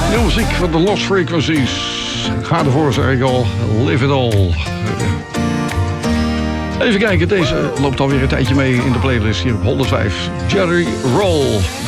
De muziek van de Lost Frequencies. Ga ervoor, zeg ik al. Live it all. Even kijken, deze loopt alweer een tijdje mee in de playlist hier op 105. Jerry Roll.